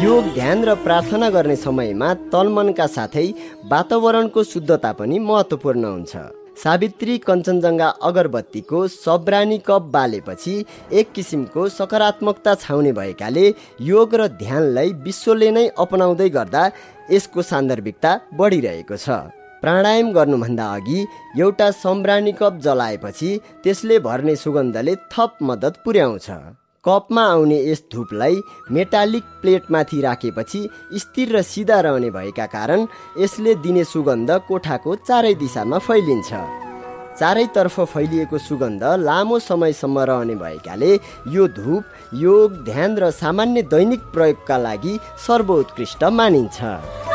योग, ध्यान र प्रार्थना गर्ने समयमा तनमनका साथै वातावरणको शुद्धता पनि महत्त्वपूर्ण हुन्छ। सावित्री कञ्चनजङ्घा अगरबत्तीको सब्रानी कप बालेपछि एक किसिमको सकारात्मकता छाउने भएकाले योग र ध्यानलाई विश्वले नै अपनाउँदै गर्दा यसको सान्दर्भिकता बढिरहेको छ। प्राणायाम गर्नुभन्दा अघि एउटा सम्ब्रानी कप जलाएपछि त्यसले भर्ने सुगन्धले थप मद्दत पुर्याउँछ। कपमा आउने यस धूपलाई मेटालिक प्लेटमाथि राखेपछि स्थिर र सिधा रहने भएका कारण यसले दिने सुगन्ध कोठाको चारै दिशामा फैलिन्छ। चारैतर्फ फैलिएको सुगन्ध लामो समयसम्म रहने भएकाले यो धूप योग, ध्यान र सामान्य दैनिक प्रयोगका लागि सर्वोत्कृष्ट मानिन्छ।